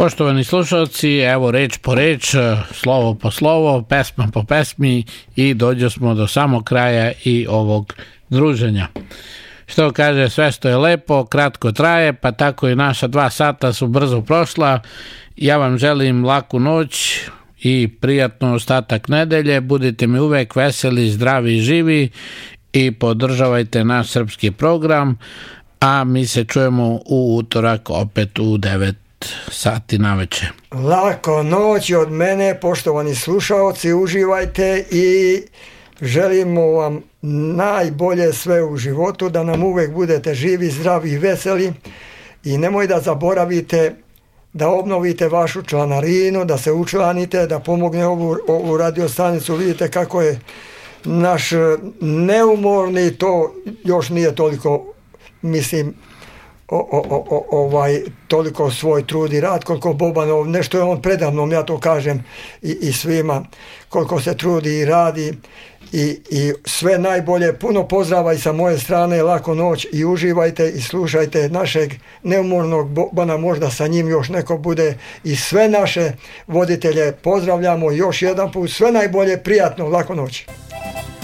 Poštovani slušalci, evo reč po reč, slovo po slovo, pesma po pesmi i dođo smo do samog kraja i ovog druženja. Što kaže, sve što je lepo, kratko traje, pa tako i naša 2 sata su brzo prošla. Ja vam želim laku noć i prijatno ostatak nedelje. Budite mi uvek veseli, zdravi i živi i podržavajte naš srpski program, a mi se čujemo u utorak opet u 9 sati naveče. Lako noć od mene, poštovani slušaoci, uživajte i želimo vam najbolje sve u životu, da nam uvek budete živi, zdravi i veseli i nemoj da zaboravite da obnovite vašu članarinu, da se učlanite, da pomogne ovu radiostanicu. Vidite kako je naš neumorni, to još nije toliko, mislim, toliko svoj trud i rad koliko Bobanov, nešto je on predavnom, ja to kažem i svima, koliko se trudi i radi i sve najbolje. Puno pozdrava i sa moje strane, laku noć i uživajte i slušajte našeg neumornog Bobana, možda sa njim još neko bude, i sve naše voditelje pozdravljamo još jedan put, sve najbolje, prijatno, laku noć.